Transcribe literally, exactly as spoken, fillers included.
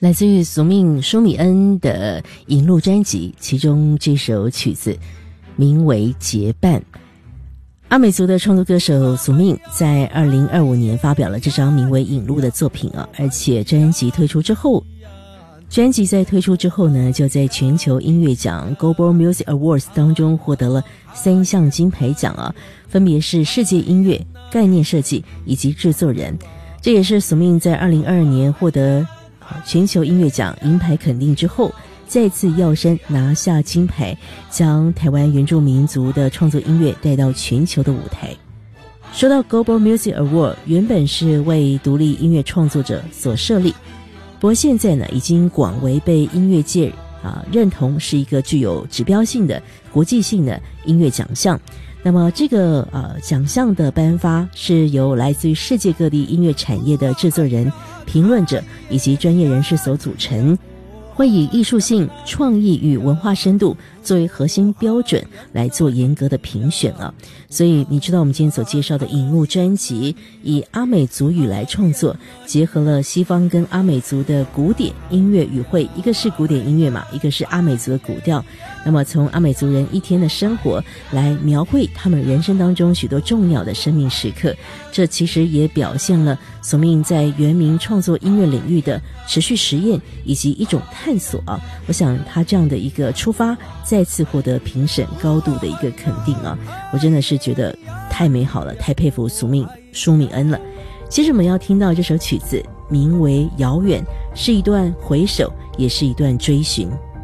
来自于苏命舒米恩的引路专辑，其中这首曲子名为《结伴》。阿美族的创作歌手苏命在二零二五年发表了这张名为《引路》的作品啊，而且专辑推出之后，专辑在推出之后呢，就在全球音乐奖 Global Music Awards 当中获得了三项金牌奖啊，分别是世界音乐、概念设计以及制作人。这也是苏命在二零二二年获得全球音乐奖银牌肯定之后，再次跃升拿下金牌，将台湾原住民族的创作音乐带到全球的舞台。说到 Global Music Award， 原本是为独立音乐创作者所设立，不过现在呢，已经广为被音乐界啊认同是一个具有指标性的国际性的音乐奖项。那么这个呃奖项的颁发是由来自于世界各地音乐产业的制作人、评论者以及专业人士所组成，会以艺术性、创意与文化深度作为核心标准来做严格的评选啊。所以你知道我们今天所介绍的引路专辑以阿美族语来创作，结合了西方跟阿美族的古典音乐语汇，一个是古典音乐嘛，一个是阿美族的古调。那么从阿美族人一天的生活来描绘他们人生当中许多重要的生命时刻，这其实也表现了苏命在原民创作音乐领域的持续实验以及一种探索啊。我想他这样的一个出发再次获得评审高度的一个肯定啊，我真的是觉得太美好了，太佩服苏命舒米恩了。接着我们要听到这首曲子名为《遥远》，是一段回首，也是一段追寻。